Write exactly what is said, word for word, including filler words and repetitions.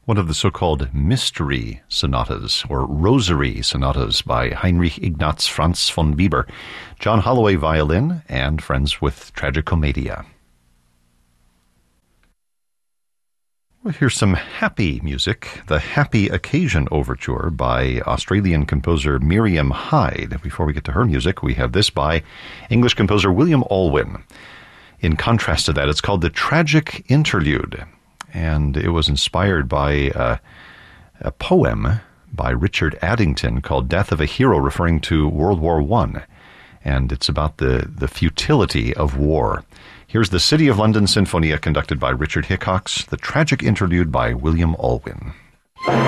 one of the so-called mystery sonatas, or rosary sonatas by Heinrich Ignaz Franz von Bieber. John Holloway violin, and friends with Tragicomedia. Well, here's some happy music, the Happy Occasion Overture by Australian composer Miriam Hyde. Before we get to her music, we have this by English composer William Alwyn. In contrast to that, it's called the Tragic Interlude, and it was inspired by uh, a poem by Richard Addington called Death of a Hero, referring to World War One, and it's about the, the futility of war. Here's the City of London Sinfonia conducted by Richard Hickox, the Tragic Interlude by William Alwyn.